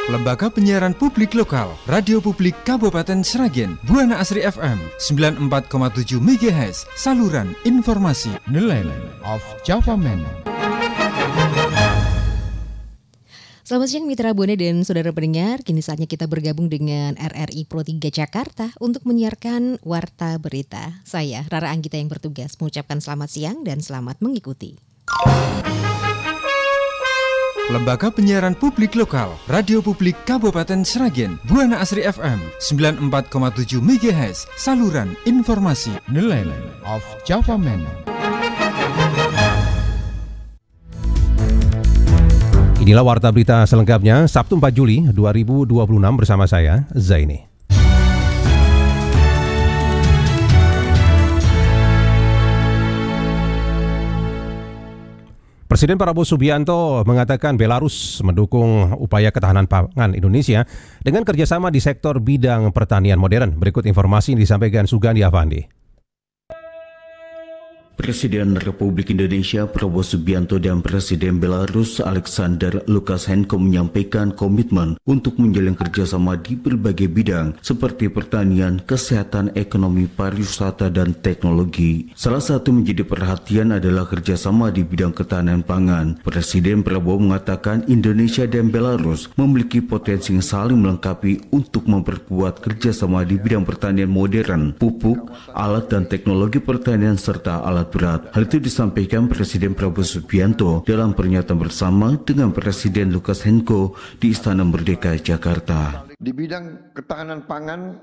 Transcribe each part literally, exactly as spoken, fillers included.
Lembaga Penyiaran Publik Lokal, Radio Publik Kabupaten Sragen, Buana Asri F M sembilan puluh empat koma tujuh megahertz, saluran informasi nelayan of Java Man. Selamat siang mitra Buana dan saudara pendengar, kini saatnya kita bergabung dengan R R I Pro tiga Jakarta untuk menyiarkan Warta Berita. Saya, Rara Anggita yang bertugas mengucapkan selamat siang dan selamat mengikuti. Lembaga Penyiaran Publik Lokal, Radio Publik Kabupaten Sragen, Buana Asri F M sembilan puluh empat koma tujuh megahertz, saluran informasi nelayan of Java Man. Inilah Warta Berita selengkapnya, Sabtu empat Juli dua ribu dua puluh enam bersama saya, Zaini. Presiden Prabowo Subianto mengatakan Belarus mendukung upaya ketahanan pangan Indonesia dengan kerjasama di sektor bidang pertanian modern. Berikut informasi yang disampaikan Sugandi Avandi. Presiden Republik Indonesia Prabowo Subianto dan Presiden Belarus Alexander Lukashenko menyampaikan komitmen untuk menjalin kerjasama di berbagai bidang seperti pertanian, kesehatan, ekonomi, pariwisata, dan teknologi. Salah satu menjadi perhatian adalah kerjasama di bidang ketahanan pangan. Presiden Prabowo mengatakan Indonesia dan Belarus memiliki potensi yang saling melengkapi untuk memperkuat kerjasama di bidang pertanian modern, pupuk, alat dan teknologi pertanian, serta alat berat. Hal itu disampaikan Presiden Prabowo Subianto dalam pernyataan bersama dengan Presiden Lukashenko di Istana Merdeka, Jakarta. Di bidang ketahanan pangan,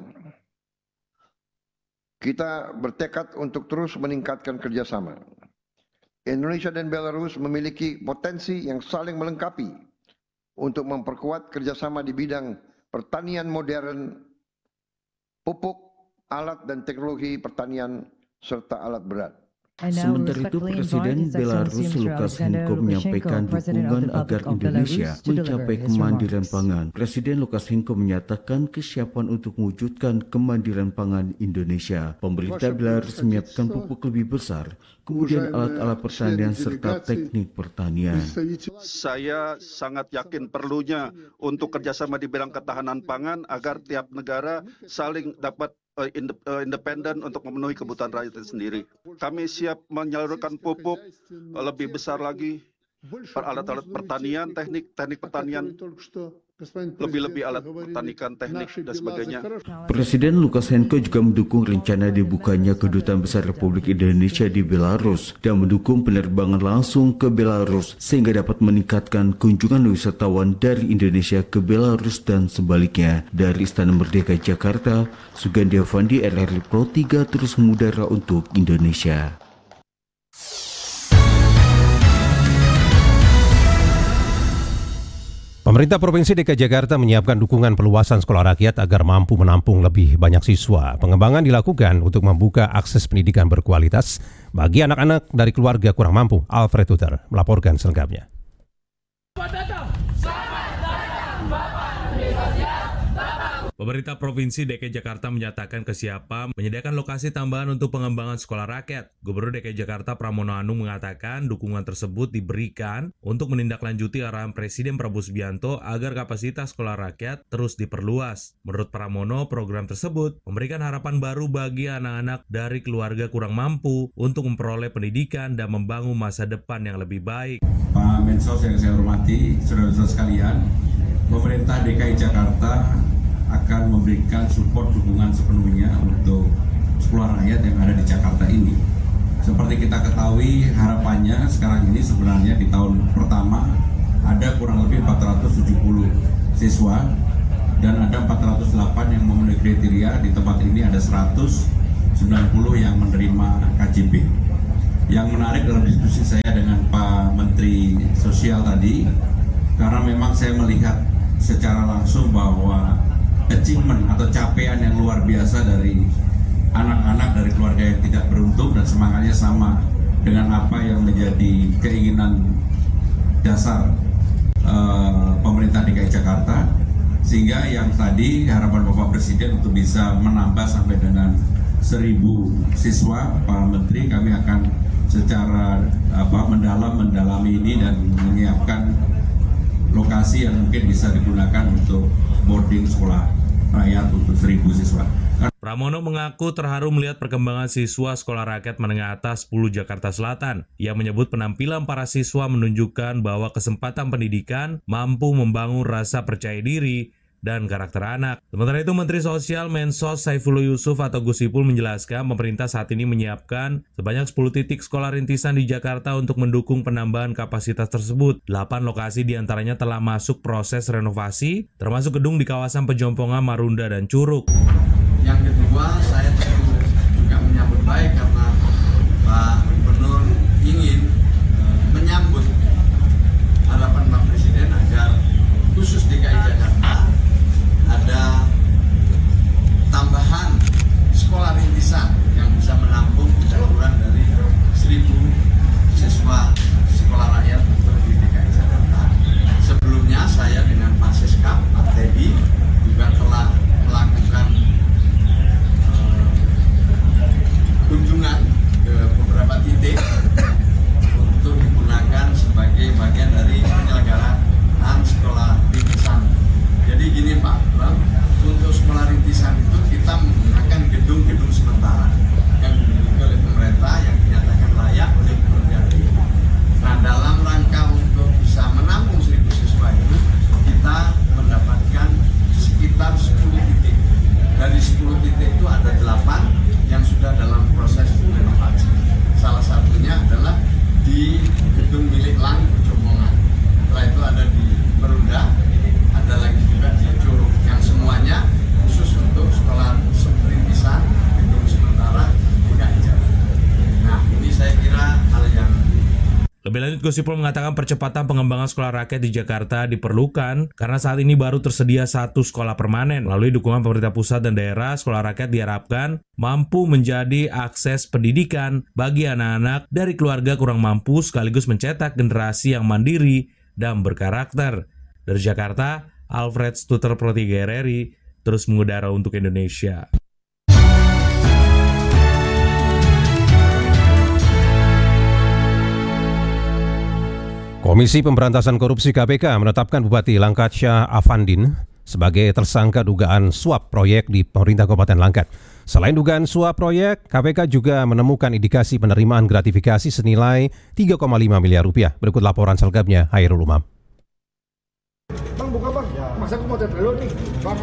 kita bertekad untuk terus meningkatkan kerjasama. Indonesia dan Belarus memiliki potensi yang saling melengkapi untuk memperkuat kerjasama di bidang pertanian modern, pupuk, alat dan teknologi pertanian, serta alat berat. Sementara itu, Presiden Belarus Lukashenko menyampaikan dukungan agar Indonesia mencapai kemandirian pangan. Presiden Lukashenko menyatakan kesiapan untuk mewujudkan kemandirian pangan Indonesia. Pemerintah Belarus menyiapkan pupuk lebih besar, kemudian alat-alat pertanian serta teknik pertanian. Saya sangat yakin perlunya untuk kerjasama di bidang ketahanan pangan agar tiap negara saling dapat independen untuk memenuhi kebutuhan rakyat sendiri. Kami siap menyalurkan pupuk lebih besar lagi, alat-alat pertanian, teknik teknik pertanian, lebih-lebih alat pertanian, teknik dan sebagainya. Presiden Lukashenko juga mendukung rencana dibukanya Kedutaan Besar Republik Indonesia di Belarus dan mendukung penerbangan langsung ke Belarus sehingga dapat meningkatkan kunjungan wisatawan dari Indonesia ke Belarus dan sebaliknya. Dari Istana Merdeka, Jakarta, Sugandi Avandi, R R I Pro tiga terus mengudara untuk Indonesia. Pemerintah Provinsi D K I Jakarta menyiapkan dukungan perluasan sekolah rakyat agar mampu menampung lebih banyak siswa. Pengembangan dilakukan untuk membuka akses pendidikan berkualitas bagi anak-anak dari keluarga kurang mampu. Alfred Tuter melaporkan selengkapnya. Pemerintah Provinsi D K I Jakarta menyatakan kesiapan menyediakan lokasi tambahan untuk pengembangan sekolah rakyat. Gubernur D K I Jakarta Pramono Anung mengatakan dukungan tersebut diberikan untuk menindaklanjuti arahan Presiden Prabowo Subianto agar kapasitas sekolah rakyat terus diperluas. Menurut Pramono, program tersebut memberikan harapan baru bagi anak-anak dari keluarga kurang mampu untuk memperoleh pendidikan dan membangun masa depan yang lebih baik. Pak Mensos yang saya hormati, saudara-saudara sekalian, pemerintah D K I Jakarta akan memberikan support dukungan sepenuhnya untuk sekolah rakyat yang ada di Jakarta ini. Seperti kita ketahui, harapannya sekarang ini sebenarnya di tahun pertama ada kurang lebih empat ratus tujuh puluh siswa dan ada empat ratus delapan yang memenuhi kriteria. Di tempat ini ada seratus sembilan puluh yang menerima K J B. Yang menarik dalam diskusi saya dengan Pak Menteri Sosial tadi, karena memang saya melihat secara langsung bahwa achievement atau capaian yang luar biasa dari anak-anak dari keluarga yang tidak beruntung dan semangatnya sama dengan apa yang menjadi keinginan dasar uh, pemerintah D K I Jakarta, sehingga yang tadi harapan Bapak Presiden untuk bisa menambah sampai dengan seribu siswa, Pak Menteri, kami akan secara apa mendalam mendalami ini dan menyiapkan lokasi yang mungkin bisa digunakan untuk boarding sekolah rakyat untuk seribu siswa. Pramono mengaku terharu melihat perkembangan siswa sekolah rakyat menengah atas sepuluh Jakarta Selatan. Ia menyebut penampilan para siswa menunjukkan bahwa kesempatan pendidikan mampu membangun rasa percaya diri dan karakter anak. Sementara itu, Menteri Sosial Mensos Saifullah Yusuf atau Gus Ipul menjelaskan pemerintah saat ini menyiapkan sebanyak sepuluh titik sekolah rintisan di Jakarta untuk mendukung penambahan kapasitas tersebut. delapan lokasi diantaranya telah masuk proses renovasi, termasuk gedung di kawasan Pejompongan, Marunda, dan Curug. Yang kedua, saya juga menyambut baik karena Pak Gubernur ingin menyambut harapan Pak Presiden agar khusus D K I Jakarta ada tambahan sekolah rintisan yang bisa menampung tidak kurang dari seribu siswa sekolah rakyat untuk di D K I Jakarta. Sebelumnya saya dengan Pak Siskap, Pak Teddy juga telah melakukan uh, kunjungan ke beberapa titik untuk digunakan sebagai bagian dari penyelenggaraan sekolah rintisan. Jadi gini Pak, untuk sekolah rintisan itu kita menggunakan gedung-gedung sementara yang dimiliki oleh pemerintah yang dinyatakan layak oleh Gubernur. Nah, dalam rangka untuk bisa menampung seribu siswa itu, kita mendapatkan sekitar sepuluh titik. Dari sepuluh titik itu ada delapan yang sudah dalam proses renovasi. Salah satunya adalah di gedung milik Lang Pejompongan. Setelah itu ada di Marunda, ada lagi juga di Curug, yang semuanya khusus untuk sekolah rintisan gedung sementara D K I Jakarta. Nah, ini saya kira hal yang Lebih lanjut, Gus Ipul mengatakan percepatan pengembangan sekolah rakyat di Jakarta diperlukan karena saat ini baru tersedia satu sekolah permanen. Melalui dukungan pemerintah pusat dan daerah, sekolah rakyat diharapkan mampu menjadi akses pendidikan bagi anak-anak dari keluarga kurang mampu sekaligus mencetak generasi yang mandiri dan berkarakter. Dari Jakarta, Alfred Stuter Pro tiga R R I terus mengudara untuk Indonesia. Komisi Pemberantasan Korupsi K P K menetapkan Bupati Langkat Syah Afandin sebagai tersangka dugaan suap proyek di pemerintah Kabupaten Langkat. Selain dugaan suap proyek, K P K juga menemukan indikasi penerimaan gratifikasi senilai tiga koma lima miliar rupiah. Berikut laporan selengkapnya Hairul Umam. Bang, buka bang. Masa aku mau terlalu nih. Bang,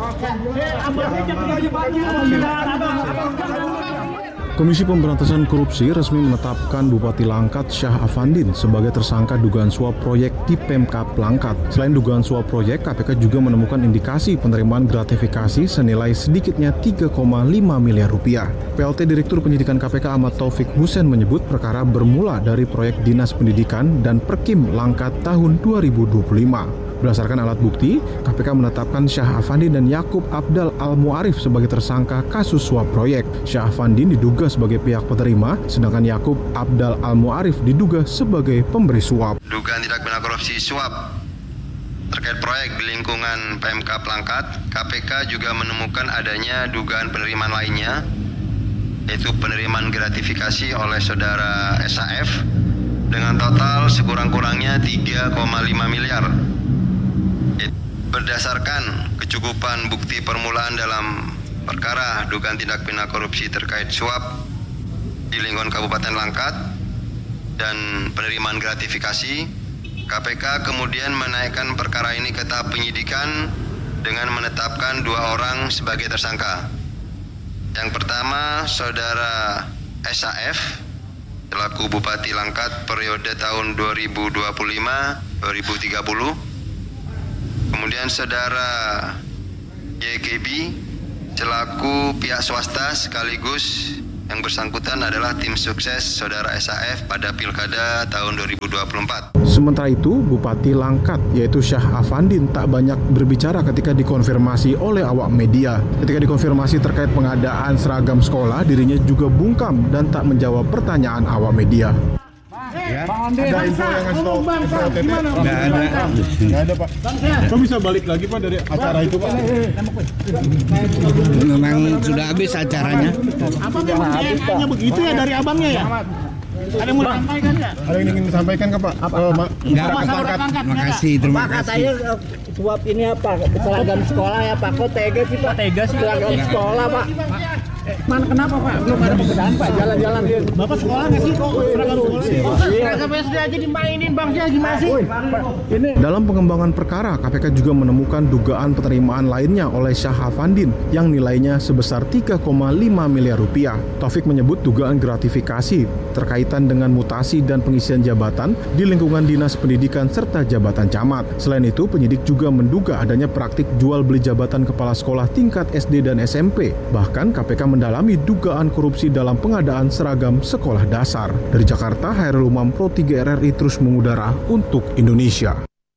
Komisi Pemberantasan Korupsi resmi menetapkan Bupati Langkat Syah Afandin sebagai tersangka dugaan suap proyek di Pemkab Langkat. Selain dugaan suap proyek, K P K juga menemukan indikasi penerimaan gratifikasi senilai sedikitnya tiga koma lima miliar rupiah. P L T Direktur Penyidikan K P K Ahmad Taufik Husen menyebut perkara bermula dari proyek Dinas Pendidikan dan Perkim Langkat tahun dua ribu dua puluh lima. Berdasarkan alat bukti, K P K menetapkan Syah Afandin dan Yakub Abdal Al-Mu'arif sebagai tersangka kasus suap proyek. Syah Afandin diduga sebagai pihak penerima, sedangkan Yakub Abdal Al-Mu'arif diduga sebagai pemberi suap. Dugaan tindak pidana korupsi suap terkait proyek di lingkungan Pemkab Langkat, K P K juga menemukan adanya dugaan penerimaan lainnya, yaitu penerimaan gratifikasi oleh saudara S A F dengan total sekurang-kurangnya tiga koma lima miliar. Berdasarkan kecukupan bukti permulaan dalam perkara dugaan tindak pidana korupsi terkait suap di lingkungan Kabupaten Langkat dan penerimaan gratifikasi, K P K kemudian menaikkan perkara ini ke tahap penyidikan dengan menetapkan dua orang sebagai tersangka. Yang pertama, saudara S A F selaku Bupati Langkat periode tahun dua ribu dua puluh lima sampai dua ribu tiga puluh. Kemudian saudara Y K B selaku pihak swasta sekaligus yang bersangkutan adalah tim sukses saudara S A F pada Pilkada tahun dua ribu dua puluh empat. Sementara itu, Bupati Langkat yaitu Syah Afandin tak banyak berbicara ketika dikonfirmasi oleh awak media. Ketika dikonfirmasi terkait pengadaan seragam sekolah, dirinya juga bungkam dan tak menjawab pertanyaan awak media. Ya, ada info yang ngasih tau P L T T? Nggak ada. Nggak ada, Pak. Kok bisa balik lagi, Pak, dari acara itu, Pak? Memang sudah habis acaranya. Abangnya begitu ya dari abangnya ya? Ada yang mau disampaikan nggak? Ada yang ingin disampaikan nggak Pak? Apa? Oh, Ma- Enggak, terima kasih, terima Pak, kasih. katanya uh, suap ini apa? Seragam sekolah ya Pak? Kok tega sih Pak? Tega sih. Seragam sekolah Pak. Mana kenapa Pak? Belum ada perbedaan Pak, jalan-jalan dia. Bapak sekolah nggak sih kok seragam sekolah? Seragam S D aja dimainin Bang, dia gimana sih? Ini dalam pengembangan perkara, K P K juga menemukan dugaan penerimaan lainnya oleh Syah Afandin yang nilainya sebesar tiga koma lima miliar rupiah. Taufik menyebut dugaan gratifikasi terkaitan dengan mutasi dan pengisian jabatan di lingkungan Dinas Pendidikan serta jabatan camat. Selain itu, penyidik juga menduga adanya praktik jual beli jabatan kepala sekolah tingkat S D dan S M P. Bahkan K P K mendalami dugaan korupsi dalam pengadaan seragam sekolah dasar. Dari Jakarta, Hairul Umam, Pro tiga R R I terus mengudara untuk Indonesia.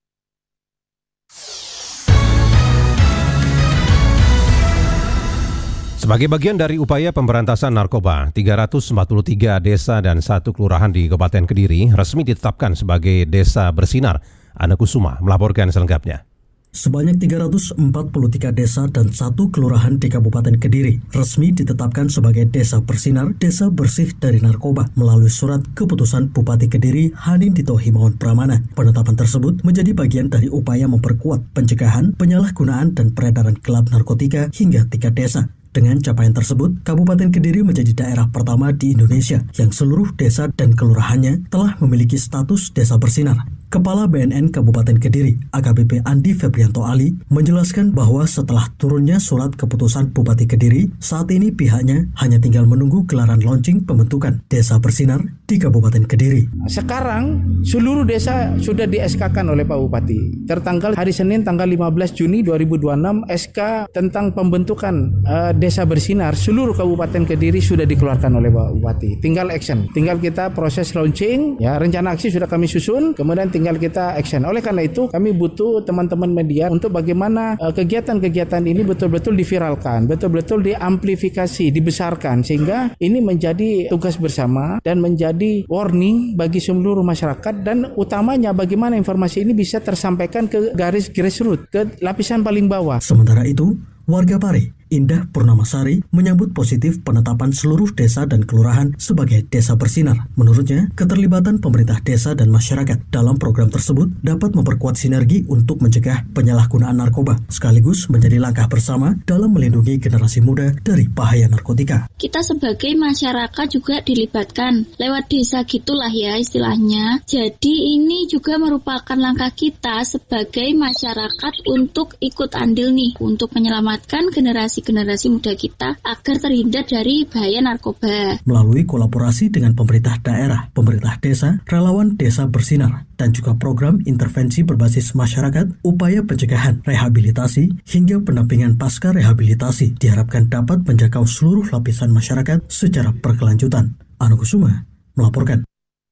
Sebagai bagian dari upaya pemberantasan narkoba, tiga ratus empat puluh tiga desa dan satu kelurahan di Kabupaten Kediri resmi ditetapkan sebagai desa bersinar. Ana Kusuma melaporkan selengkapnya. Sebanyak tiga ratus empat puluh tiga desa dan satu kelurahan di Kabupaten Kediri resmi ditetapkan sebagai desa bersinar, desa bersih dari narkoba melalui surat keputusan Bupati Kediri Hanin Dito Himawan Pramana. Penetapan tersebut menjadi bagian dari upaya memperkuat pencegahan, penyalahgunaan dan peredaran gelap narkotika hingga tingkat desa. Dengan capaian tersebut, Kabupaten Kediri menjadi daerah pertama di Indonesia yang seluruh desa dan kelurahannya telah memiliki status desa bersinar. Kepala B N N Kabupaten Kediri, A K B P Andi Febrianto Ali, menjelaskan bahwa setelah turunnya surat keputusan Bupati Kediri, saat ini pihaknya hanya tinggal menunggu gelaran launching pembentukan Desa Bersinar di Kabupaten Kediri. Sekarang seluruh desa sudah di S K-kan oleh Pak Bupati. Tertanggal hari Senin tanggal lima belas Juni dua ribu dua puluh enam, S K tentang pembentukan uh, Desa Bersinar seluruh Kabupaten Kediri sudah dikeluarkan oleh Pak Bupati. Tinggal action, tinggal kita proses launching, ya rencana aksi sudah kami susun, kemudian tinggal kita action. Oleh karena itu kami butuh teman-teman media untuk bagaimana uh, kegiatan-kegiatan ini betul-betul diviralkan, betul-betul diamplifikasi, dibesarkan sehingga ini menjadi tugas bersama dan menjadi warning bagi seluruh masyarakat dan utamanya bagaimana informasi ini bisa tersampaikan ke garis grassroots, ke lapisan paling bawah. Sementara itu, warga Pare, Indah Purnamasari menyambut positif penetapan seluruh desa dan kelurahan sebagai desa bersinar. Menurutnya, keterlibatan pemerintah desa dan masyarakat dalam program tersebut dapat memperkuat sinergi untuk mencegah penyalahgunaan narkoba, sekaligus menjadi langkah bersama dalam melindungi generasi muda dari bahaya narkotika. Kita sebagai masyarakat juga dilibatkan lewat desa gitulah ya istilahnya. Jadi ini juga merupakan langkah kita sebagai masyarakat untuk ikut andil nih untuk menyelamatkan generasi generasi muda kita agar terhindar dari bahaya narkoba. Melalui kolaborasi dengan pemerintah daerah, pemerintah desa, relawan desa bersinar, dan juga program intervensi berbasis masyarakat, upaya pencegahan, rehabilitasi, hingga pendampingan pasca rehabilitasi diharapkan dapat menjangkau seluruh lapisan masyarakat secara berkelanjutan. Ana Kusuma melaporkan.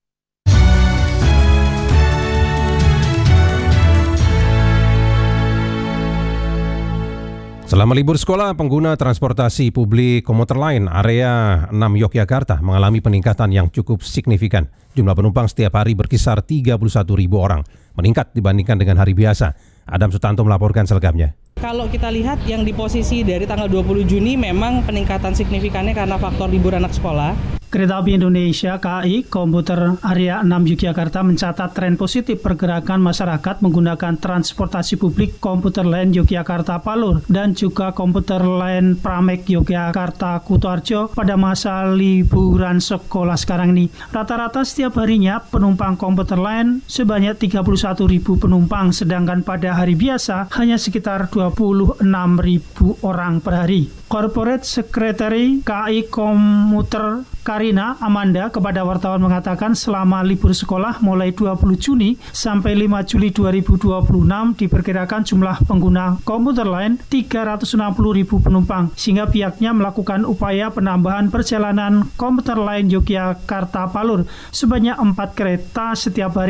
Selama libur sekolah, pengguna transportasi publik komuter lain area enam Yogyakarta mengalami peningkatan yang cukup signifikan. Jumlah penumpang setiap hari berkisar tiga puluh satu ribu orang, meningkat dibandingkan dengan hari biasa. Adam Sutanto melaporkan selengkapnya. Kalau kita lihat yang di posisi dari tanggal dua puluh Juni memang peningkatan signifikannya karena faktor libur anak sekolah. Kereta Api Indonesia K A I komuter area enam Yogyakarta mencatat tren positif pergerakan masyarakat menggunakan transportasi publik komuter lain Yogyakarta Palur dan juga komuter lain Pramek Yogyakarta Kutoarjo pada masa liburan sekolah sekarang ini. Rata-rata setiap harinya penumpang komuter lain sebanyak tiga puluh satu ribu penumpang, sedangkan pada hari biasa hanya sekitar dua puluh enam ribu orang per hari. Corporate Secretary K A I Komuter Karina Amanda kepada wartawan mengatakan selama libur sekolah mulai dua puluh Juni sampai lima Juli dua ribu dua puluh enam diperkirakan jumlah pengguna komuter lain tiga ratus enam puluh ribu penumpang, sehingga pihaknya melakukan upaya penambahan perjalanan komuter lain Yogyakarta Palur sebanyak empat kereta setiap hari